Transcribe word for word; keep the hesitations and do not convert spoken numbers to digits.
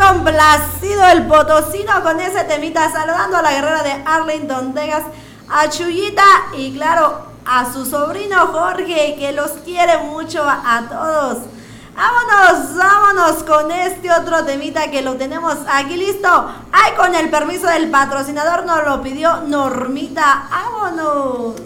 complacido el potosino con ese temita, saludando a la guerrera de Arlington, Texas, a Chuyita y claro, a su sobrino Jorge, que los quiere mucho a, a todos. Vámonos, vámonos con este otro temita que lo tenemos aquí listo. Ay, con el permiso del patrocinador nos lo pidió Normita. Vámonos.